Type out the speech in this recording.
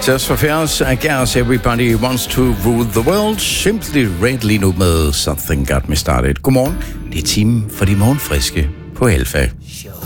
Tears for Fears, I guess everybody wants to rule the world. Simply Red lige nu med Something Got Me Started. Godmorgen, det er timen for de morgenfriske på Alfa.